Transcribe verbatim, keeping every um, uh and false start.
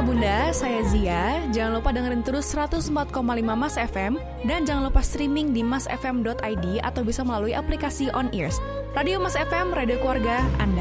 Bunda, saya Zia. Jangan lupa dengerin terus seratus empat koma lima Mas F M dan jangan lupa streaming di mas f m dot i d atau bisa melalui aplikasi On Ears. Radio Mas F M, radio keluarga Anda.